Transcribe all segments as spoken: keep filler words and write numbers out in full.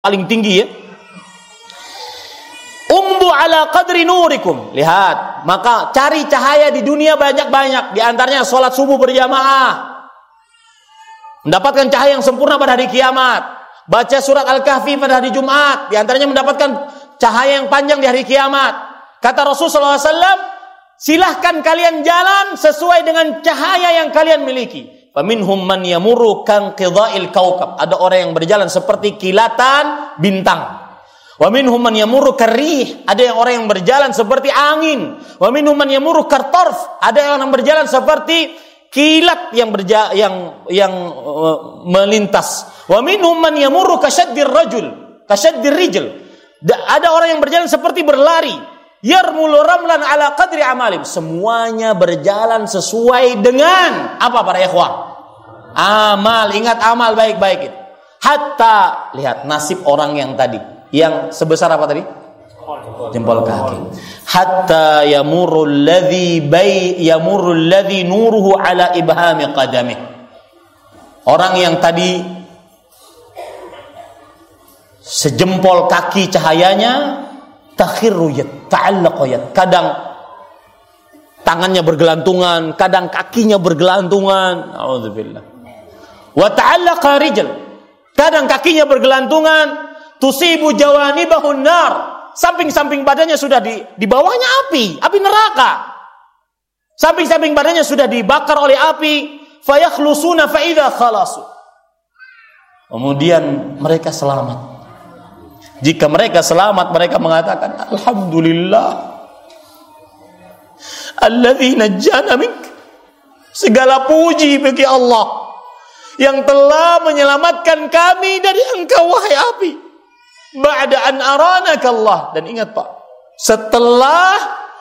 paling tinggi ya. Umbu ala qadri nurikum. Lihat, maka cari cahaya di dunia banyak-banyak. Di antaranya sholat subuh berjamaah. Mendapatkan cahaya yang sempurna pada hari kiamat. Baca surat Al-Kahfi pada hari Jumat. Di antaranya mendapatkan cahaya yang panjang di hari kiamat. Kata Rasulullah sallallahu alaihi wasallam, silahkan kalian jalan sesuai dengan cahaya yang kalian miliki. Faminhum man yamurru kan qidha'il kaukab. Ada orang yang berjalan seperti kilatan bintang. Wa minhum man yamurru karrih. Ada yang orang yang berjalan seperti angin. Wa minhum man yamurru kartarf. Ada orang yang berjalan seperti kilat yang berja yang yang uh, melintas. Wa minhum man yamurru kasyaddir rajul, kasyaddir rijl. Ada orang yang berjalan seperti berlari. Yarmulu ramlan ala qadri amalim. Semuanya berjalan sesuai dengan apa para ikhwah? Amal. Ingat amal baik-baik itu. Hatta lihat nasib orang yang tadi, yang sebesar apa tadi? Jempol kaki. Hatta yamurru alladhi bay yamurru alladhi nuruhu ala ibhami qadamih. Orang yang tadi sejempol kaki cahayanya takhirru yata'allaqu yat. Kadang tangannya bergelantungan, kadang kakinya bergelantungan. Auzubillah. Wa ta'allaqa rijl. Kadang kakinya bergelantungan, tusibu jawanibahun nar. Samping-samping badannya sudah di di bawahnya api, api neraka. Samping-samping badannya sudah dibakar oleh api, fayakhlusuna fa idza khalasu. Kemudian mereka selamat. Jika mereka selamat, mereka mengatakan, alhamdulillah alladzi najjana mink. Segala puji bagi Allah yang telah menyelamatkan kami dari engkau wahai api. Ba'da an aranaka Allah. Dan ingat Pak, setelah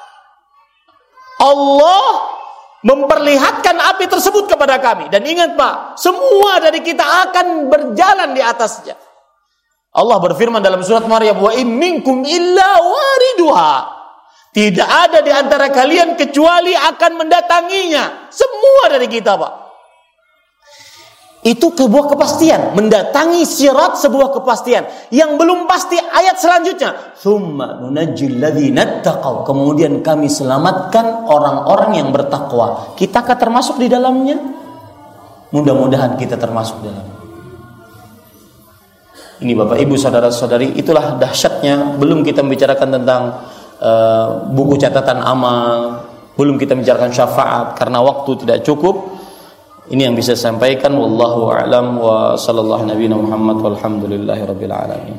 Allah memperlihatkan api tersebut kepada kami. Dan ingat Pak, semua dari kita akan berjalan di atasnya. Allah berfirman dalam surat Maryam, wa in minkum illa wariduha. Tidak ada di antara kalian kecuali akan mendatanginya. Semua dari kita Pak. Itu sebuah kepastian. Mendatangi sirat sebuah kepastian. Yang belum pasti ayat selanjutnya. Tsumma nunajjil ladzina taqaw. Kemudian kami selamatkan orang-orang yang bertakwa. Kitakah termasuk di dalamnya? Mudah-mudahan kita termasuk di dalamnya. Ini Bapak Ibu saudara-saudari, itulah dahsyatnya. Belum kita membicarakan tentang uh, buku catatan amal, belum kita membicarakan syafaat karena waktu tidak cukup. Ini yang bisa saya sampaikan. Wallahu a'lam wa sallallahu nabiyana Muhammad walhamdulillahi rabbil alamin.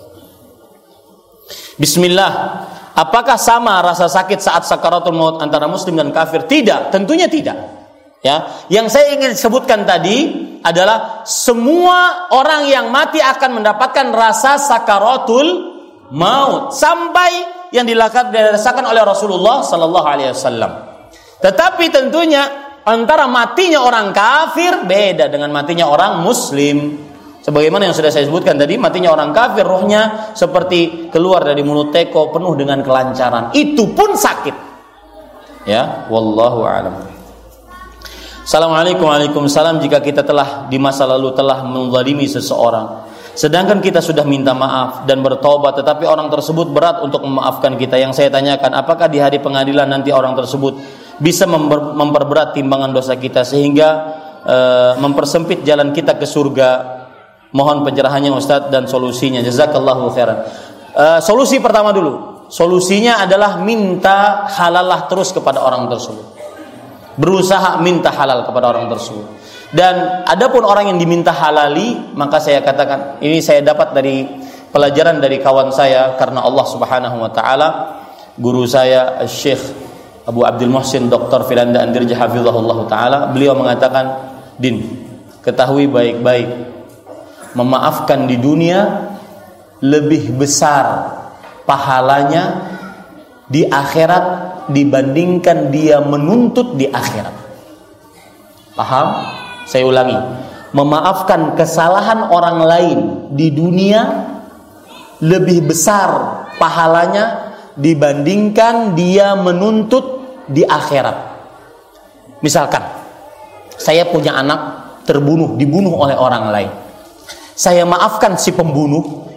Bismillah. Apakah sama rasa sakit saat sakaratul maut antara muslim dan kafir? Tidak, tentunya tidak. Ya, yang saya ingin sebutkan tadi adalah semua orang yang mati akan mendapatkan rasa sakaratul maut sampai yang dirasakan oleh Rasulullah sallallahu alaihi wasallam. Tetapi tentunya antara matinya orang kafir beda dengan matinya orang muslim. Sebagaimana yang sudah saya sebutkan tadi, matinya orang kafir rohnya seperti keluar dari mulut teko penuh dengan kelancaran. Itu pun sakit. Ya, wallahu a'lam. Assalamualaikum Waalaikumsalam. Jika kita telah di masa lalu telah menzalimi seseorang, sedangkan kita sudah minta maaf dan bertobat, tetapi orang tersebut berat untuk memaafkan kita. Yang saya tanyakan, apakah di hari pengadilan nanti orang tersebut bisa memper, memperberat timbangan dosa kita sehingga uh, mempersempit jalan kita ke surga? Mohon pencerahannya Ustaz dan solusinya. Jazakallahu khairan. Uh, solusi pertama dulu. Solusinya adalah minta halalah terus kepada orang tersebut. Berusaha minta halal kepada orang tersebut. Dan adapun orang yang diminta halali, maka saya katakan, ini saya dapat dari pelajaran dari kawan saya karena Allah Subhanahu wa taala, guru saya Syekh Abu Abdul Muhsin Doktor Firanda Andirja hafizahullah taala, beliau mengatakan, Din, ketahui baik-baik, memaafkan di dunia lebih besar pahalanya di akhirat dibandingkan dia menuntut di akhirat. Paham? Saya ulangi. Memaafkan kesalahan orang lain di dunia lebih besar pahalanya dibandingkan dia menuntut di akhirat. Misalkan saya punya anak terbunuh, dibunuh oleh orang lain. Saya maafkan si pembunuh,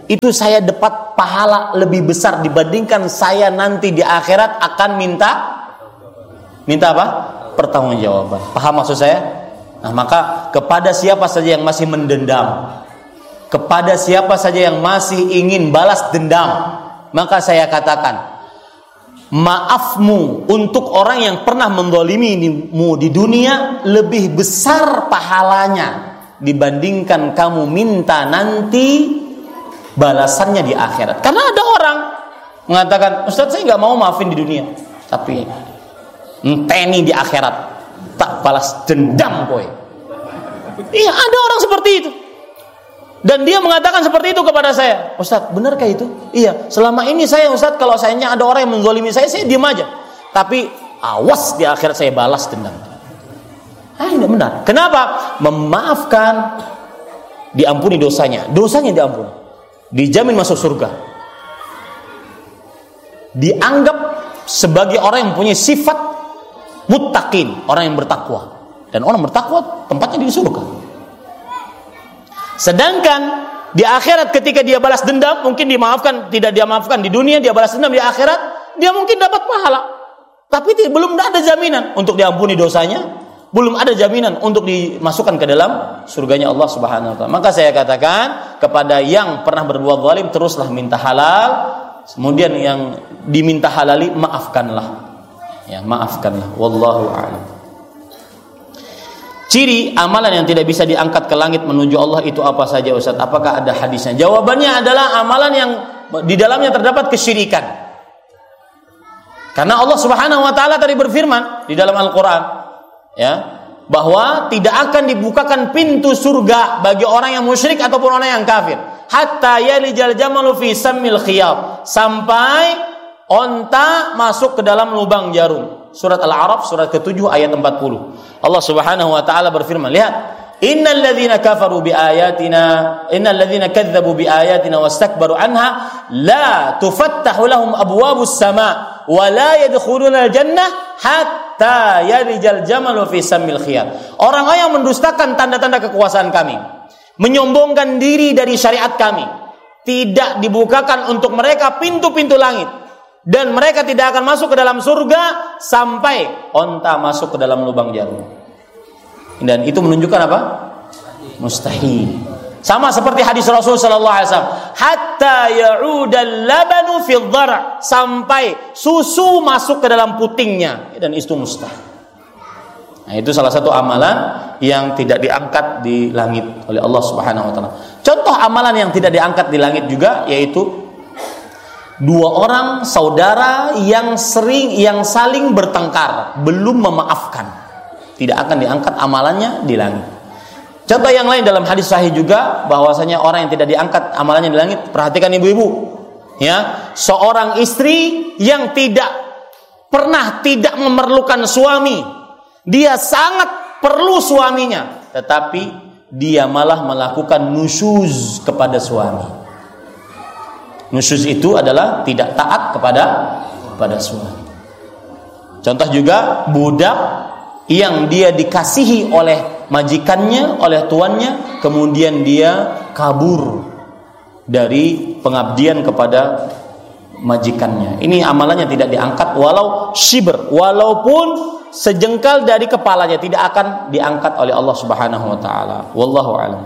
itu saya dapat pahala lebih besar dibandingkan saya nanti di akhirat akan minta minta apa? Pertanggungjawaban. Paham maksud saya? Nah, maka kepada siapa saja yang masih mendendam, kepada siapa saja yang masih ingin balas dendam, maka saya katakan, maafmu untuk orang yang pernah mendolimimu di dunia lebih besar pahalanya dibandingkan kamu minta nanti balasannya di akhirat. Karena ada orang mengatakan, Ustaz saya nggak mau maafin di dunia, tapi enteni di akhirat tak balas dendam kowe. Iya, ada orang seperti itu. Dan dia mengatakan seperti itu kepada saya. Ustaz, benarkah itu? Iya, selama ini saya Ustaz, kalau sayangnya ada orang yang menzalimi saya, saya diam aja. Tapi awas di akhirat saya balas dendam. Ah, tidak benar. Kenapa? Memaafkan, diampuni dosanya. Dosanya diampuni. Dijamin masuk surga. Dianggap sebagai orang yang punya sifat muttaqin, orang yang bertakwa. Dan orang bertakwa tempatnya di surga. Sedangkan di akhirat ketika dia balas dendam, mungkin dimaafkan, tidak dia maafkan di dunia, dia balas dendam di akhirat, dia mungkin dapat pahala. Tapi belum ada jaminan untuk diampuni dosanya, belum ada jaminan untuk dimasukkan ke dalam surganya Allah Subhanahu wa taala. Maka saya katakan kepada yang pernah berbuat zalim, teruslah minta halal, kemudian yang diminta halali maafkanlah. Ya, maafkanlah. Wallahu a'lam. Ciri amalan yang tidak bisa diangkat ke langit menuju Allah itu apa saja, Ustaz? Apakah ada hadisnya? Jawabannya adalah amalan yang di dalamnya terdapat kesyirikan. Karena Allah Subhanahu wa taala tadi berfirman di dalam Al-Qur'an, ya, bahwa tidak akan dibukakan pintu surga bagi orang yang musyrik ataupun orang yang kafir hatta yalijal jamalu fi sammil khiyat, sampai onta masuk ke dalam lubang jarum. Surat Al-A'raf surat ketujuh ayat empat puluh. Allah Subhanahu wa taala berfirman, lihat, innal ladzina kafaru biayatina innal ladzina kadzdzabu biayatina wastakbaru anha la tufattahu lahum abwabus sama wa la yadkhuluna al-jannah hatta yalijal jamalu fi sammil khiyat. Orang-orang yang mendustakan tanda-tanda kekuasaan kami, menyombongkan diri dari syariat kami, tidak dibukakan untuk mereka pintu-pintu langit, dan mereka tidak akan masuk ke dalam surga sampai onta masuk ke dalam lubang jarum. Dan itu menunjukkan apa? Mustahil. Sama seperti hadis Rasul sallallahu alaihi wasallam, hatta ya'udal labanu fil dhar', sampai susu masuk ke dalam putingnya, dan itu mustahil. Nah, itu salah satu amalan yang tidak diangkat di langit oleh Allah Subhanahu wa taala. Contoh amalan yang tidak diangkat di langit juga yaitu dua orang saudara yang sering yang saling bertengkar, belum memaafkan, tidak akan diangkat amalannya di langit. Contoh yang lain dalam hadis sahih juga, bahwasanya orang yang tidak diangkat amalannya di langit. Perhatikan ibu-ibu, ya, seorang istri yang tidak pernah tidak memerlukan suami, dia sangat perlu suaminya, tetapi dia malah melakukan nusyuz kepada suami. Nusyuz itu adalah tidak taat kepada kepada suami. Contoh juga budak yang dia dikasihi oleh majikannya, oleh tuannya, kemudian dia kabur dari pengabdian kepada majikannya. Ini amalannya tidak diangkat walau shibr, walaupun sejengkal dari kepalanya tidak akan diangkat oleh Allah Subhanahu wa taala. Wallahu a'lam.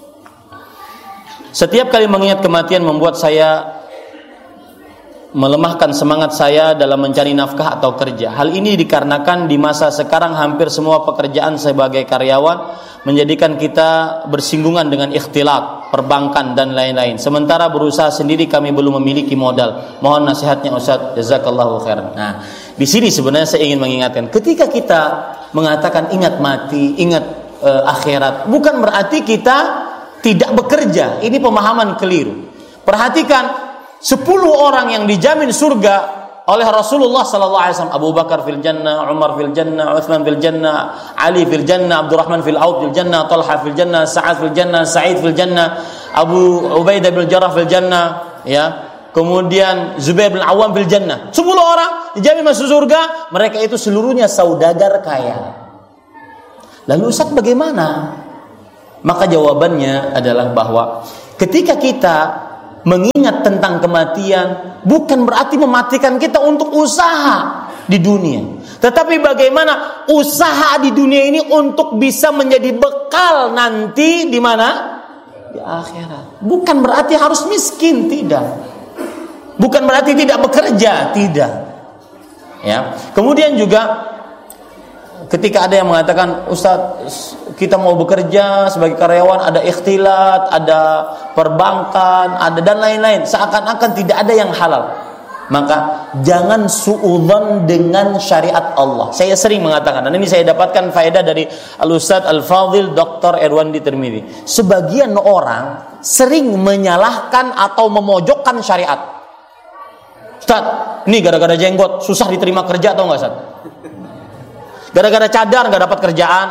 Setiap kali mengingat kematian membuat saya melemahkan semangat saya dalam mencari nafkah atau kerja. Hal ini dikarenakan di masa sekarang hampir semua pekerjaan sebagai karyawan menjadikan kita bersinggungan dengan ikhtilat, perbankan dan lain-lain. Sementara berusaha sendiri kami belum memiliki modal. Mohon nasihatnya Ustaz, jazakallahu khairan. Nah, di sini sebenarnya saya ingin mengingatkan, ketika kita mengatakan ingat mati, ingat e, akhirat, bukan berarti kita tidak bekerja. Ini pemahaman keliru. Perhatikan, sepuluh orang yang dijamin surga oleh Rasulullah sallallahu alaihi wasallam, Abu Bakar fil jannah, Umar fil jannah, Utsman fil jannah, Ali fil jannah, Abdurrahman fil Auf fil jannah, Talha fil jannah, Sa'ad fil jannah, Sa'id fil jannah, Abu Ubaidah bin Jarrah fil jannah, ya. Kemudian Zubair bin Awam fil jannah. sepuluh orang dijamin masuk surga, mereka itu seluruhnya saudagar kaya. Lalu Ustaz bagaimana? Maka jawabannya adalah bahwa ketika kita mengingat tentang kematian bukan berarti mematikan kita untuk usaha di dunia, tetapi bagaimana usaha di dunia ini untuk bisa menjadi bekal nanti di mana? Di akhirat. Bukan berarti harus miskin, tidak. Bukan berarti tidak bekerja, tidak. Ya. Kemudian juga ketika ada yang mengatakan, Ustaz, kita mau bekerja sebagai karyawan, ada ikhtilat, ada perbankan, ada dan lain-lain, seakan-akan tidak ada yang halal. Maka jangan suudzon dengan syariat Allah. Saya sering mengatakan, dan ini saya dapatkan faedah dari Al-Ustaz Al-Fadhil Doktor Erwandi Tirmidzi. Sebagian orang sering menyalahkan atau memojokkan syariat. Ustaz, ini gara-gara jenggot susah diterima kerja, atau enggak, Ustaz? Gara-gara cadar nggak dapat kerjaan.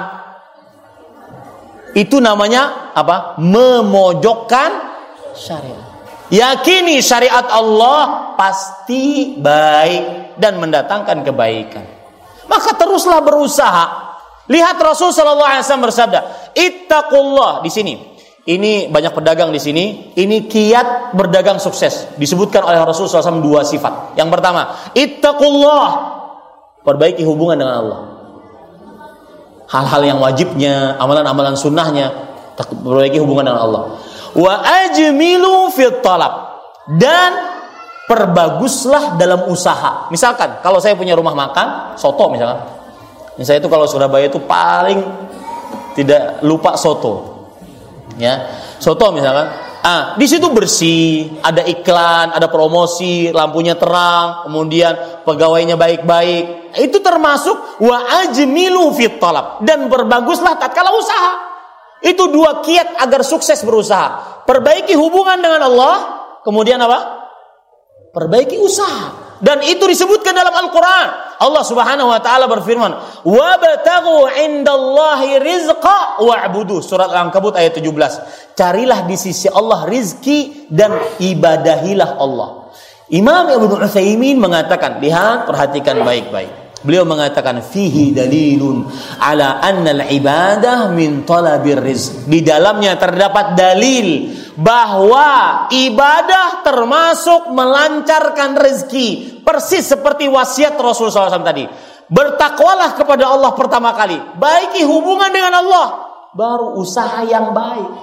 Itu namanya apa? Memojokkan syariat. Yakini syariat Allah pasti baik dan mendatangkan kebaikan. Maka teruslah berusaha. Lihat Rasul sallallahu alaihi wasallam bersabda, "Ittaqullah." Di sini, ini banyak pedagang di sini. Ini kiat berdagang sukses. Disebutkan oleh Rasul sallallahu alaihi wasallam dua sifat. Yang pertama, ittaqullah, perbaiki hubungan dengan Allah. Hal-hal yang wajibnya, amalan-amalan sunnahnya, perbaiki hubungan dengan Allah. Wa ajmilu fit talab, dan perbaguslah dalam usaha. Misalkan kalau saya punya rumah makan soto misalkan, saya itu kalau Surabaya itu paling tidak lupa soto, ya soto misalkan. Ah, di situ bersih, ada iklan, ada promosi, lampunya terang, kemudian pegawainya baik-baik. Itu termasuk wa ajmilu fit talab, dan berbaguslah tatkala usaha. Itu dua kiat agar sukses berusaha. Perbaiki hubungan dengan Allah, kemudian apa? Perbaiki usaha. Dan itu disebutkan dalam Al-Quran. Allah Subhanahu wa taala berfirman, "Wabtaghu 'indallahi rizqa wa'budu." Surat Al-Ankabut ayat tujuh belas. Carilah di sisi Allah rizki dan ibadahilah Allah. Imam Ibnu Utsaimin mengatakan, lihat, perhatikan baik-baik. Beliau mengatakan, fihi dalilun ala anna al-ibadah min talabir rizq. Di dalamnya terdapat dalil bahwa ibadah termasuk melancarkan rezeki. Persis seperti wasiat Rasul sallallahu alaihi wasallam tadi. Bertakwalah kepada Allah pertama kali, baiki hubungan dengan Allah, baru usaha yang baik.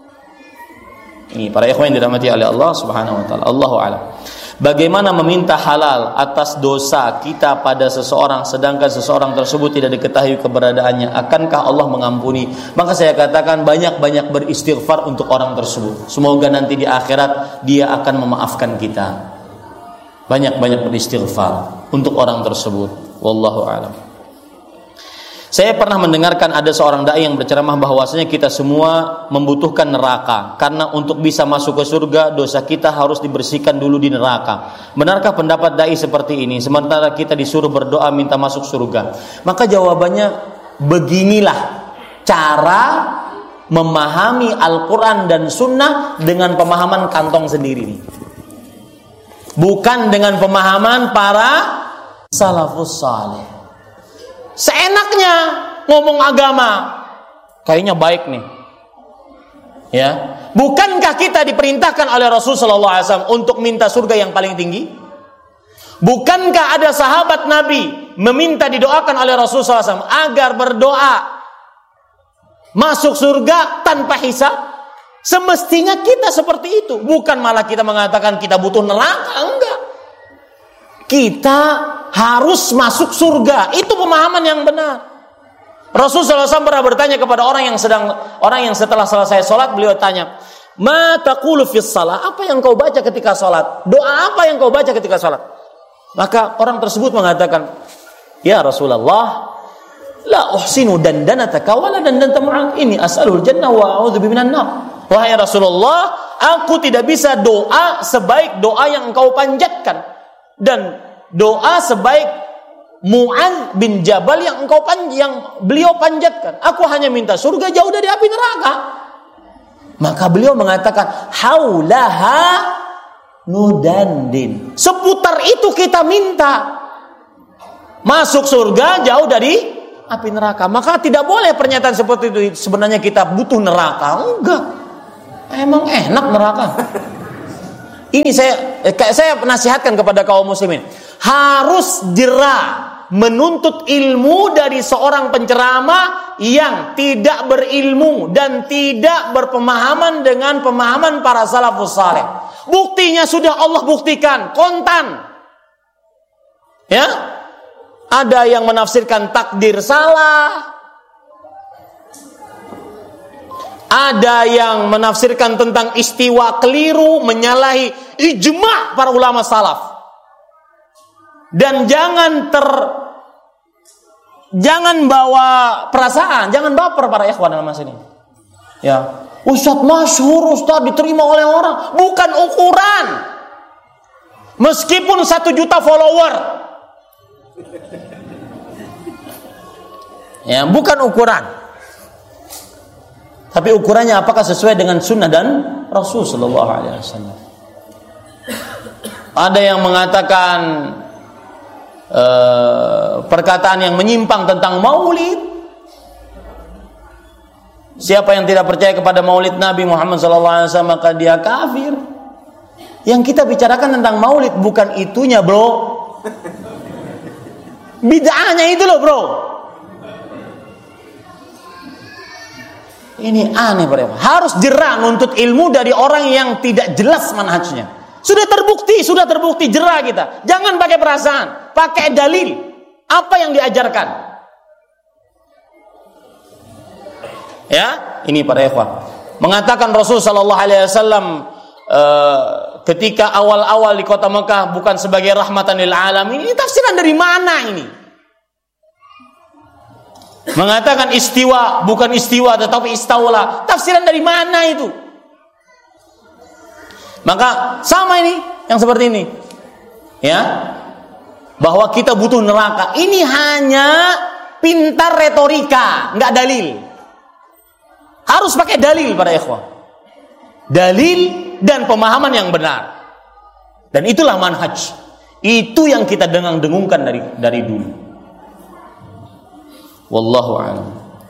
Ini para ikhwan yang dirahmati oleh Allah Subhanahu wa taala. Allahu a'lam. Bagaimana meminta halal atas dosa kita pada seseorang sedangkan seseorang tersebut tidak diketahui keberadaannya? Akankah Allah mengampuni? Maka saya katakan banyak-banyak beristighfar untuk orang tersebut. Semoga nanti di akhirat dia akan memaafkan kita. Banyak-banyak beristighfar untuk orang tersebut. Wallahu a'lam. Saya pernah mendengarkan ada seorang dai yang berceramah bahwasanya kita semua membutuhkan neraka, karena untuk bisa masuk ke surga dosa kita harus dibersihkan dulu di neraka. Benarkah pendapat dai seperti ini? Sementara kita disuruh berdoa minta masuk surga. Maka jawabannya beginilah cara memahami Al-Quran dan Sunnah dengan pemahaman kantong sendiri, bukan dengan pemahaman para salafus saleh. Seenaknya ngomong agama, kayaknya baik nih, ya. Bukankah kita diperintahkan oleh Rasul Sallallahu Alaihi Wasallam untuk minta surga yang paling tinggi? Bukankah ada sahabat Nabi meminta didoakan oleh Rasul Sallallahu Alaihi Wasallam agar berdoa masuk surga tanpa hisab? Semestinya kita seperti itu, bukan malah kita mengatakan kita butuh neraka. Enggak. Kita harus masuk surga. Itu pemahaman yang benar. Rasul sallallahu alaihi wasallam pernah bertanya kepada orang yang sedang orang yang setelah selesai sholat, beliau tanya, "Ma taqulu fis shalah?" Apa yang kau baca ketika sholat? Doa apa yang kau baca ketika sholat? Maka orang tersebut mengatakan, "Ya Rasulullah, la uhsinu dandanataka wala dandanta Mu'adz. Ini as'alul jannah wa a'udzu minan nar." Wahai Rasulullah, aku tidak bisa doa sebaik doa yang engkau panjatkan dan doa sebaik Mu'adz bin Jabal yang engkau pan, yang beliau panjatkan. Aku hanya minta surga jauh dari api neraka. Maka beliau mengatakan, haulaha nudandin. Seputar itu kita minta. Masuk surga jauh dari api neraka. Maka tidak boleh pernyataan seperti itu. Sebenarnya kita butuh neraka. Enggak. Emang enak neraka. Ini saya saya nasihatkan kepada kaum muslimin. Harus jera menuntut ilmu dari seorang penceramah yang tidak berilmu dan tidak berpemahaman dengan pemahaman para salafus saleh. Buktinya sudah Allah buktikan, kontan. Ya? Ada yang menafsirkan takdir salah. Ada yang menafsirkan tentang istiwa keliru, menyalahi ijma' para ulama salaf. Dan jangan ter jangan bawa perasaan, jangan baper para ikhwan dalam masalah ini. Ya, Ustaz masyhur, Ustaz diterima oleh orang, bukan ukuran. Meskipun satu juta follower, ya, bukan ukuran. Tapi ukurannya apakah sesuai dengan sunnah dan Rasul Sallallahu Alaihi Wasallam. Ada yang mengatakan Uh, perkataan yang menyimpang tentang maulid. Siapa yang tidak percaya kepada maulid Nabi Muhammad sallallahu alaihi wasallam maka dia kafir. Yang kita bicarakan tentang maulid bukan itunya, bro. Bid'ahnya itu loh, bro. Ini aneh, bro. Harus jera nuntut ilmu dari orang yang tidak jelas manhajnya. Sudah terbukti, sudah terbukti, jera kita. Jangan pakai perasaan, pakai dalil. Apa yang diajarkan? Ya, ini para ikhwah. Mengatakan Rasul sallallahu alaihi wasallam uh, ketika awal-awal di kota Mekah bukan sebagai rahmatan lil alamin. Ini tafsiran dari mana ini? Mengatakan istiwa bukan istiwa tetapi istaula. Tafsiran dari mana itu? Maka sama ini yang seperti ini. Ya. Bahwa kita butuh neraka. Ini hanya pintar retorika, enggak dalil. Harus pakai dalil para ikhwah. Dalil dan pemahaman yang benar. Dan itulah manhaj. Itu yang kita dengang-dengungkan dari dari dulu. Wallahu a'lam.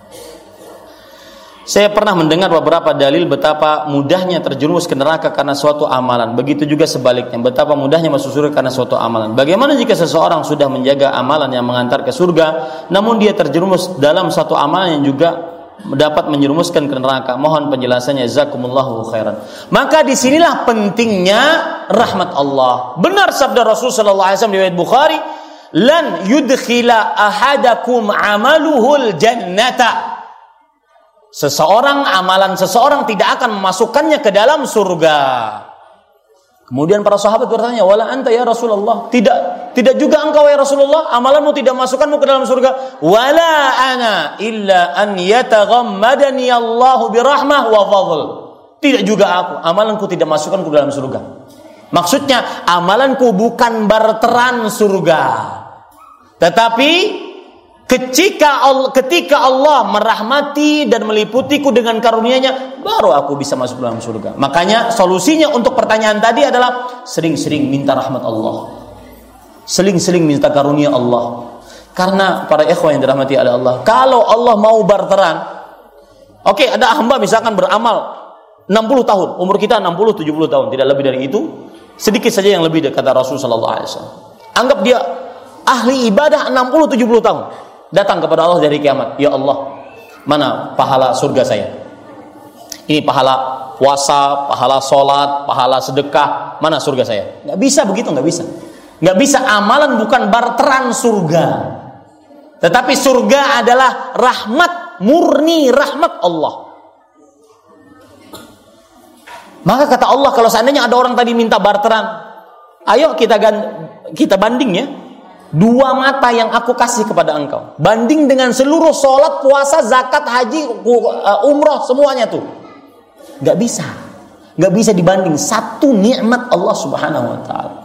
Saya pernah mendengar beberapa dalil betapa mudahnya terjerumus ke neraka karena suatu amalan. Begitu juga sebaliknya, betapa mudahnya masuk surga karena suatu amalan. Bagaimana jika seseorang sudah menjaga amalan yang mengantar ke surga, namun dia terjerumus dalam satu amalan yang juga dapat menjerumuskan ke neraka? Mohon penjelasannya, jazakumullahu khairan. Maka disinilah pentingnya rahmat Allah. Benar sabda Rasul sallallahu alaihi wasallam di riwayat Bukhari, "Lan yudkhila ahadakum amaluhul jannata." Seseorang, amalan seseorang tidak akan memasukkannya ke dalam surga. Kemudian para sahabat bertanya, "Wala anta ya Rasulullah?" Tidak, tidak juga engkau ya Rasulullah, amalanmu tidak masukkanmu ke dalam surga. "Wala ana illa an yataghammadani Allahu birahmah wa fadl." Tidak juga aku, amalanku tidak masukkanku ke dalam surga. Maksudnya, amalanku bukan barteran surga. Tetapi Ketika Allah, ketika Allah merahmati dan meliputiku dengan karunia-Nya, baru aku bisa masuk dalam surga. Makanya solusinya untuk pertanyaan tadi adalah sering-sering minta rahmat Allah, sering-sering minta karunia Allah. Karena para ikhwan yang dirahmati oleh Allah, kalau Allah mau barteran, oke, okay, ada hamba misalkan beramal enam puluh tahun, umur kita enam puluh tujuh puluh tahun, tidak lebih dari itu, sedikit saja yang lebih kata Rasul sallallahu alaihi wasallam. Anggap dia ahli ibadah enam puluh tujuh puluh tahun. Datang kepada Allah dari kiamat, "Ya Allah, mana pahala surga saya? Ini pahala puasa, pahala sholat, pahala sedekah, mana surga saya?" Nggak bisa begitu, nggak bisa. Nggak bisa, amalan bukan barteran surga. Tetapi surga adalah rahmat, murni rahmat Allah. Maka kata Allah, kalau seandainya ada orang tadi minta barteran, ayo kita kita banding ya. Dua mata yang aku kasih kepada engkau, banding dengan seluruh sholat, puasa, zakat, haji, umroh, semuanya tuh. Gak bisa. Gak bisa dibanding satu nikmat Allah subhanahu wa ta'ala.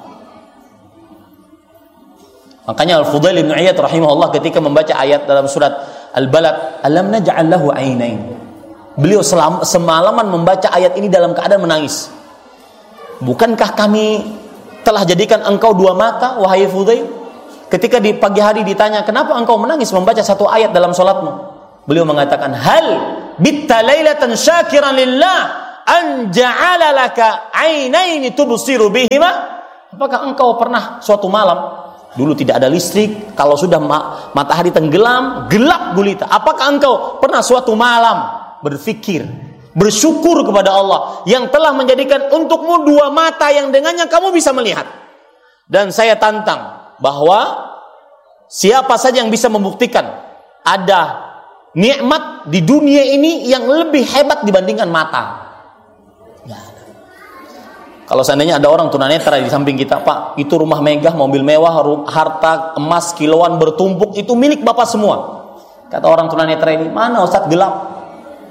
Makanya Al-Fudail bin Iyad rahimahullah ketika membaca ayat dalam surat Al-Balad, "Alam naj'al lahu 'ainain." Beliau selam, semalaman membaca ayat ini dalam keadaan menangis. "Bukankah kami telah jadikan engkau dua mata, wahai Fudail?" Ketika di pagi hari ditanya, "Kenapa engkau menangis membaca satu ayat dalam sholatmu?" Beliau mengatakan, "Hal bitta lailatan syakiran lillah an ja'ala laka 'ainaini tubsiru bihima? Apakah engkau pernah suatu malam, dulu tidak ada listrik, kalau sudah ma- matahari tenggelam, gelap gulita, apakah engkau pernah suatu malam berfikir, bersyukur kepada Allah yang telah menjadikan untukmu dua mata yang dengannya kamu bisa melihat? Dan saya tantang bahwa siapa saja yang bisa membuktikan ada nikmat di dunia ini yang lebih hebat dibandingkan mata. Nggak ada. Kalau seandainya ada orang tunanetra di samping kita, Pak, itu rumah megah, mobil mewah, harta emas kiloan bertumpuk, itu milik Bapak semua. Kata orang tunanetra ini, mana Ustaz, gelap.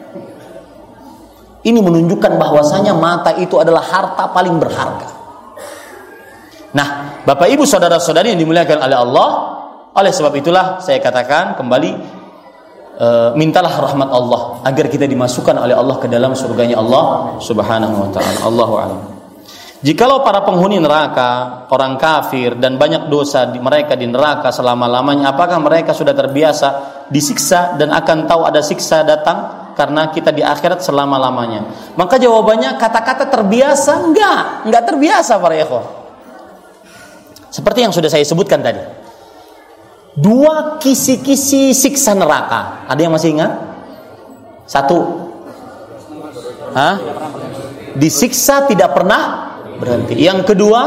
Ini menunjukkan bahwasanya mata itu adalah harta paling berharga. Nah, Bapak Ibu saudara-saudari yang dimuliakan oleh Allah, oleh sebab itulah saya katakan kembali, Uh, mintalah rahmat Allah agar kita dimasukkan oleh Allah ke dalam surganya Allah Subhanahu wa taala. Allahu a'lam. Jikalau para penghuni neraka orang kafir dan banyak dosa di mereka di neraka selama-lamanya, apakah mereka sudah terbiasa disiksa dan akan tahu ada siksa datang karena kita di akhirat selama-lamanya? Maka jawabannya kata-kata terbiasa enggak, enggak terbiasa para ikhwah. Seperti yang sudah saya sebutkan tadi. Dua kisi-kisi siksa neraka. Ada yang masih ingat? Satu. Hah? Disiksa tidak pernah berhenti. Yang kedua,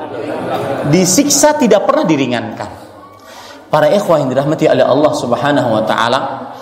disiksa tidak pernah diringankan. Para ikhwah yang dirahmati oleh Allah Subhanahu wa taala,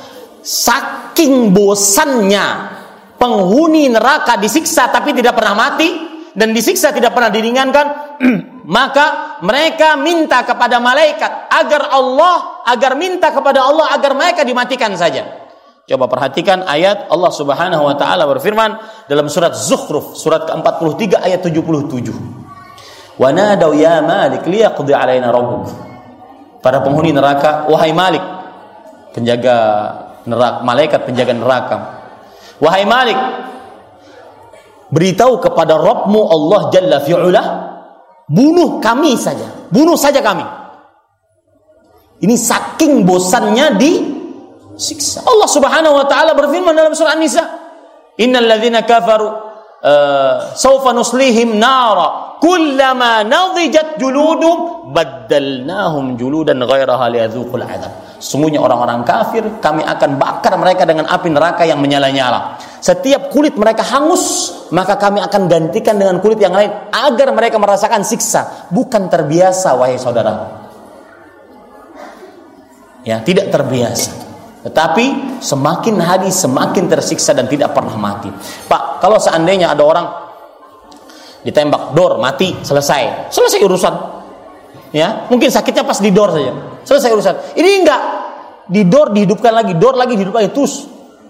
saking bosannya penghuni neraka disiksa tapi tidak pernah mati dan disiksa tidak pernah diringankan, maka mereka minta kepada malaikat agar Allah, agar minta kepada Allah agar mereka dimatikan saja. Coba perhatikan ayat Allah Subhanahu wa taala berfirman dalam surat Zukhruf surat ke empat puluh tiga ayat tujuh puluh tujuh. Wa nadau ya Malik liyaqdi alaina rabbuk. Para penghuni neraka, wahai Malik, penjaga neraka, malaikat penjaga neraka. Wahai Malik, beritahu kepada Rabbmu Allah Jalla fi'ulah, bunuh kami saja, bunuh saja kami. Ini saking bosannya disiksa. Allah Subhanahu wa taala berfirman dalam surah An-Nisa, innal ladzina kafaru uh, sawfa nuslihim nara kullama nadijat juludum baddalnahum juludan ghairaha liyadzuqul adzab. Sungguhnya orang-orang kafir kami akan bakar mereka dengan api neraka yang menyala-nyala. Setiap kulit mereka hangus, maka kami akan gantikan dengan kulit yang lain agar mereka merasakan siksa. Bukan terbiasa, wahai saudara. Ya, tidak terbiasa. Tetapi semakin hari semakin tersiksa dan tidak pernah mati. Pak, kalau seandainya ada orang ditembak, dor, mati, selesai. Selesai urusan. Ya, mungkin sakitnya pas di dor saja. Selesai urusan. Ini enggak. Di dor dihidupkan lagi, dor lagi dihidupkan lagi, terus.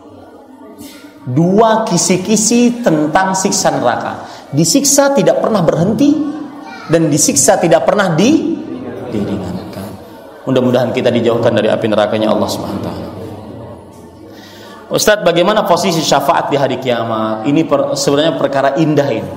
Dua kisi-kisi tentang siksa neraka. Disiksa tidak pernah berhenti dan disiksa tidak pernah di diringankan. Mudah-mudahan kita dijauhkan dari api nerakanya Allah Subhanahu wa taala. Ustaz, bagaimana posisi syafaat di hari kiamat? Ini per, sebenarnya perkara indah ini.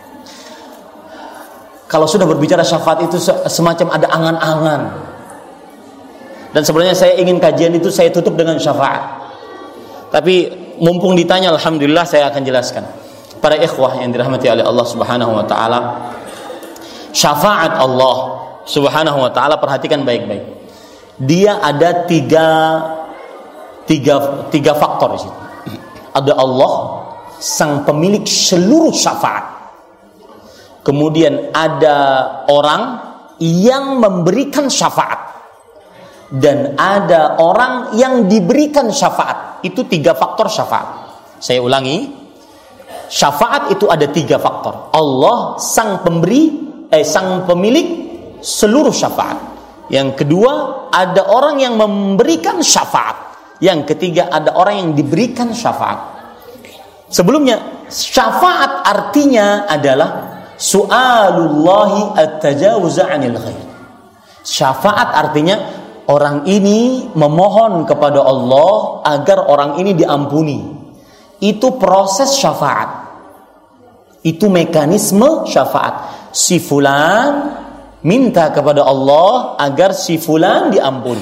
Kalau sudah berbicara syafaat itu semacam ada angan-angan. Dan sebenarnya saya ingin kajian itu saya tutup dengan syafaat. Tapi mumpung ditanya, alhamdulillah saya akan jelaskan. Para ikhwah yang dirahmati oleh Allah Subhanahu wa taala, syafaat Allah Subhanahu wa taala, perhatikan baik-baik. Dia ada tiga tiga tiga faktor di situ. Ada Allah, sang pemilik seluruh syafaat. Kemudian ada orang yang memberikan syafaat dan ada orang yang diberikan syafaat. Itu tiga faktor syafaat. Saya ulangi, syafaat itu ada tiga faktor. Allah sang pemberi, eh sang pemilik seluruh syafaat. Yang kedua ada orang yang memberikan syafaat. Yang ketiga ada orang yang diberikan syafaat. Sebelumnya, syafaat artinya adalah su'alullahi at-tajawuza 'anil ghair. Syafaat artinya orang ini memohon kepada Allah agar orang ini diampuni. Itu proses syafaat. Itu mekanisme syafaat. Si fulan minta kepada Allah agar si fulan diampuni.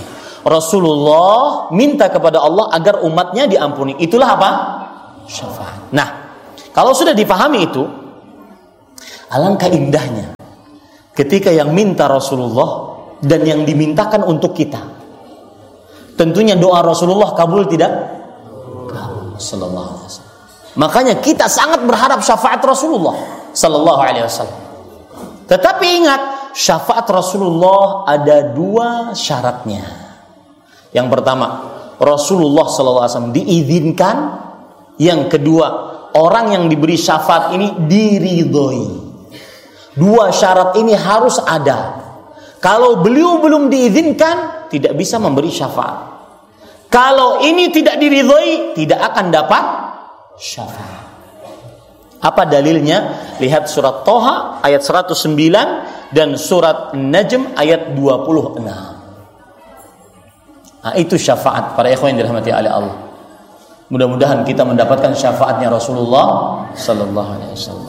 Rasulullah minta kepada Allah agar umatnya diampuni. Itulah apa? Syafaat. Nah, Kalau sudah dipahami itu, alangkah indahnya ketika yang minta Rasulullah dan yang dimintakan untuk kita. Tentunya doa Rasulullah kabul tidak? Kabul. Sallallahu alaihi wasallam. Makanya kita sangat berharap syafaat Rasulullah sallallahu alaihi wasallam. Tetapi ingat, syafaat Rasulullah ada dua syaratnya. Yang pertama, Rasulullah sallallahu alaihi wasallam diizinkan. Yang kedua, orang yang diberi syafaat ini diridhoi. Dua syarat ini harus ada. Kalau beliau belum diizinkan, tidak bisa memberi syafaat. Kalau ini tidak diridhoi, tidak akan dapat syafaat. Apa dalilnya? Lihat surat Toha ayat seratus sembilan dan surat Najm ayat dua puluh enam. Nah, itu syafaat para ikhwan yang dirahmati oleh Allah. Mudah-mudahan kita mendapatkan syafaatnya Rasulullah sallallahu alaihi wasallam.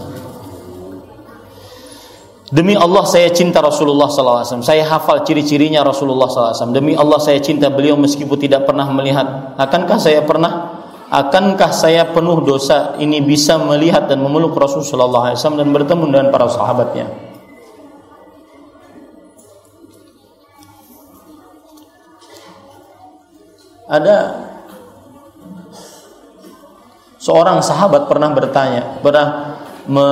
Demi Allah saya cinta Rasulullah sallallahu alaihi wasallam. Saya hafal ciri-cirinya Rasulullah sallallahu alaihi wasallam. Demi Allah saya cinta beliau meskipun tidak pernah melihat. Akankah saya pernah? Akankah saya penuh dosa ini bisa melihat dan memeluk Rasulullah sallallahu alaihi wasallam dan bertemu dengan para sahabatnya? Ada seorang sahabat pernah bertanya, pernah me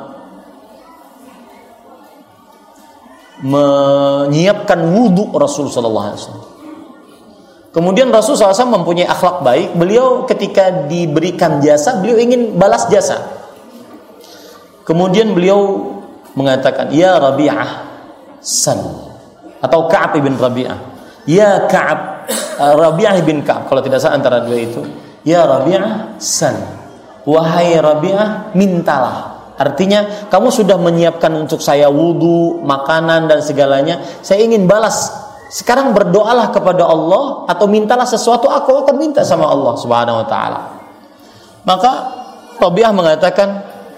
menyiapkan wudhu Rasul sallallahu alaihi wasallam. Kemudian Rasul sallallahu alaihi wasallam mempunyai akhlak baik. Beliau ketika diberikan jasa, beliau ingin balas jasa. Kemudian beliau mengatakan, "Ya Rabi'ah, sal." Atau Ka'ab bin Rabi'ah. "Ya Ka'ab, Rabi'ah bin Ka'ab." Kalau tidak salah antara dua itu. "Ya Rabi'ah, sal." Wahai Rabi'ah, mintalah. Artinya, kamu sudah menyiapkan untuk saya wudu, makanan dan segalanya. Saya ingin balas. Sekarang berdoalah kepada Allah atau mintalah sesuatu, aku akan minta sama Allah Subhanahu wa taala. Maka Rabi'ah mengatakan,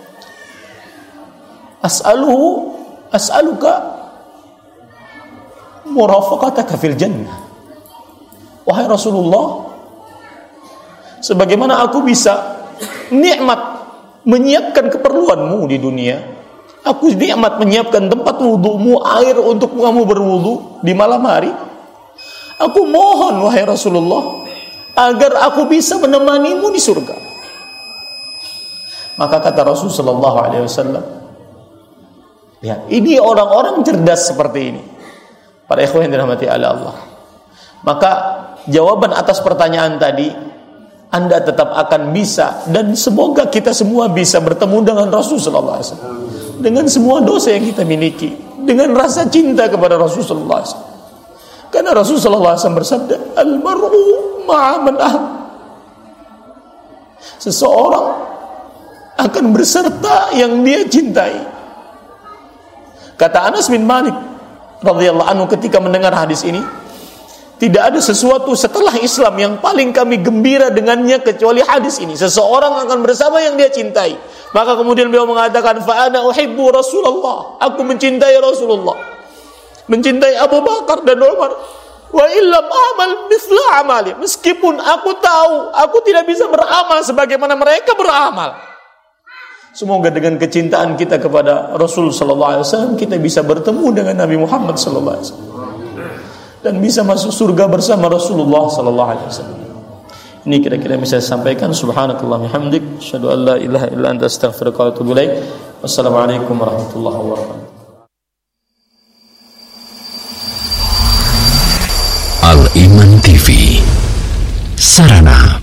"As'aluhu as'aluka murafaqataka fil jannah." Wahai Rasulullah, sebagaimana aku bisa nikmat menyiapkan keperluanmu di dunia, aku nikmat menyiapkan tempat wudumu, air untuk kamu berwudu di malam hari. Aku mohon wahai Rasulullah agar aku bisa menemanimu di surga. Maka kata Rasul sallallahu alaihi wasallam, ya, ini orang-orang cerdas seperti ini. Para ikhwan yang dirahmati Allah. Maka jawaban atas pertanyaan tadi, Anda tetap akan bisa, dan semoga kita semua bisa bertemu dengan Rasul sallallahu alaihi wasallam dengan semua dosa yang kita miliki, dengan rasa cinta kepada Rasul sallallahu alaihi wasallam. Karena Rasul sallallahu alaihi wasallam bersabda, "Al-mar'u ma'a man ahab." Seseorang akan berserta yang dia cintai. Kata Anas bin Malik radhiyallahu anhu ketika mendengar hadis ini, tidak ada sesuatu setelah Islam yang paling kami gembira dengannya kecuali hadis ini. Seseorang akan bersama yang dia cintai. Maka kemudian beliau mengatakan, fa ana uhibbu Rasulullah. Aku mencintai Rasulullah. Mencintai Abu Bakar dan Umar. Wa illam amal mithla amali. Meskipun aku tahu aku tidak bisa beramal sebagaimana mereka beramal. Semoga dengan kecintaan kita kepada Rasul sallallahu alaihi wasallam kita bisa bertemu dengan Nabi Muhammad sallallahu alaihi wasallam dan bisa masuk surga bersama Rasulullah sallallahu alaihi wasallam. Ini kira-kira bisa saya sampaikan. Subhanakallahumma hamdik, asyhadu an la ilaha illa anta astaghfiruka wa atubu ilaik. Wassalamualaikum warahmatullahi wabarakatuh. Al Iman T V, sarana